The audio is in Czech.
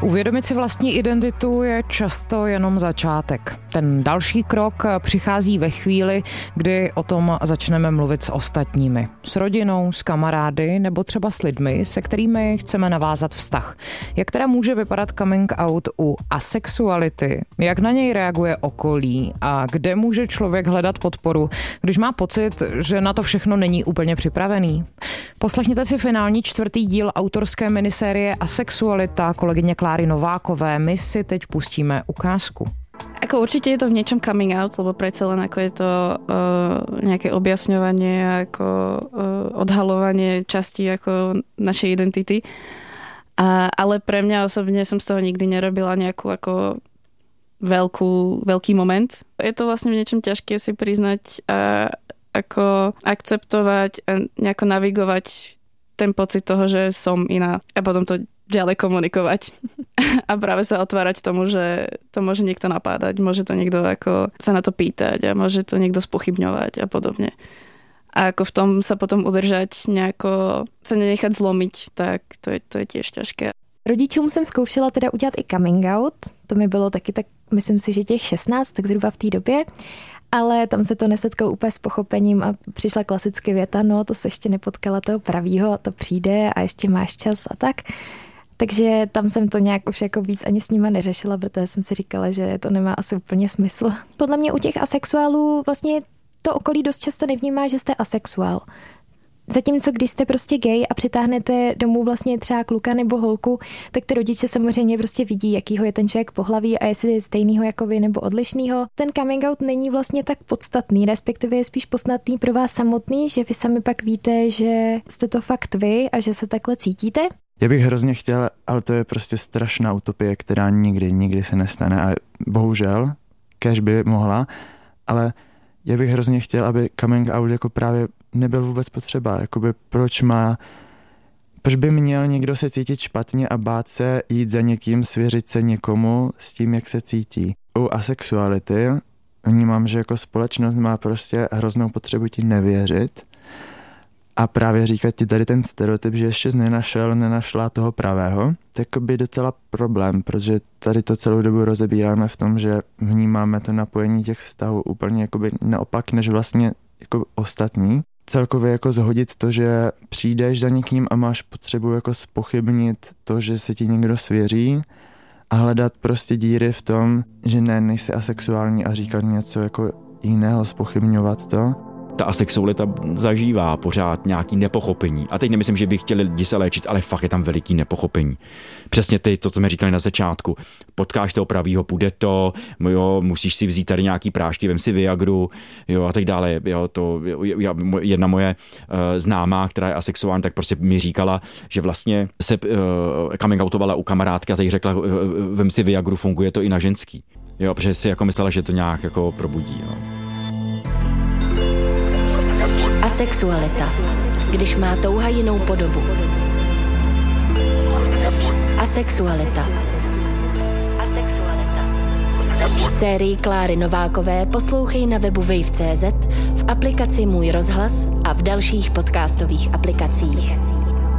Uvědomit si vlastní identitu je často jenom začátek. Ten další krok přichází ve chvíli, kdy o tom začneme mluvit s ostatními. S rodinou, s kamarády nebo třeba s lidmi, se kterými chceme navázat vztah. Jak teda může vypadat coming out u asexuality? Jak na něj reaguje okolí? A kde může člověk hledat podporu, když má pocit, že na to všechno není úplně připravený? Poslechněte si finální 4. díl autorské minisérie Asexualita kolegyně Kláry Novákové. My si teď pustíme ukázku. Ako určite je to v niečom coming out, lebo predsa len ako je to nejaké objasňovanie, ako odhalovanie časti ako našej identity. Ale pre mňa osobne som z toho nikdy nerobila nejakú ako veľký moment. Je to vlastne v niečom ťažké si priznať a ako akceptovať a nejako navigovať ten pocit toho, že som iná a potom to ďalej komunikovať. A práve sa otvárať tomu, že to môže niekto napádať, môže to niekto ako sa na to pýtať a môže to niekto spochybňovať a podobne. A ako v tom sa potom udržať, nejako sa nenechať zlomiť, tak to je tiež ťažké. Rodičům jsem zkoušela teda udělat i coming out, to mi bylo taky tak, myslím si, že těch 16, tak zhruba v té době, ale tam se to nesetkalo úplně s pochopením a přišla klasicky věta, no to se ještě nepotkala toho pravýho a to přijde a ještě máš čas a tak. Takže tam jsem to nějak už jako víc ani s nima neřešila, protože jsem si říkala, že to nemá asi úplně smysl. Podle mě u těch asexuálů vlastně to okolí dost často nevnímá, že jste asexuál. Zatímco když jste prostě gay a přitáhnete domů vlastně třeba kluka nebo holku, tak ty rodiče samozřejmě prostě vidí, jakýho je ten člověk pohlaví a jestli je stejnýho jako vy nebo odlišnýho. Ten coming out není vlastně tak podstatný, respektive je spíš podstatný pro vás samotný, že vy sami pak víte, že jste to fakt vy a že se takhle cítíte. Já bych hrozně chtěl, ale to je prostě strašná utopie, která nikdy se nestane a bohužel, kéž by mohla, ale já bych hrozně chtěl, aby coming out jako právě nebyl vůbec potřeba, jakoby proč by měl někdo se cítit špatně a bát se jít za někým, svěřit se někomu s tím, jak se cítí. U asexuality vnímám, že jako společnost má prostě hroznou potřebu ti nevěřit a právě říkat ti tady ten stereotyp, že ještě nenašla toho pravého, tak by docela problém, protože tady to celou dobu rozebíráme v tom, že vnímáme to napojení těch vztahů úplně jakoby naopak, než vlastně jako ostatní. Celkově jako zhodit to, že přijdeš za někým a máš potřebu jako zpochybnit to, že se ti někdo svěří a hledat prostě díry v tom, že nejsi asexuální a říkat něco jako jiného, zpochybňovat to. Ta asexualita zažívá pořád nějaký nepochopení. A teď nemyslím, že by chtěli lidi se léčit, ale fakt je tam veliký nepochopení. Přesně to, co jsme říkali na začátku. Potkáš toho pravýho, půjde to, jo, musíš si vzít tady nějaký prášky, vem si Viagru, jo, a tak dále. Jo, jedna moje známá, která je asexuální, tak prostě mi říkala, že vlastně se coming outovala u kamarádky a teď řekla, vem si Viagru, funguje to i na ženský. Jo, protože si jako myslela, že to nějak jako probudí. Jo. Asexualita, když má touha jinou podobu. Asexualita. Sérii Kláry Novákové poslouchej na webu wave.cz, v aplikaci Můj rozhlas a v dalších podcastových aplikacích.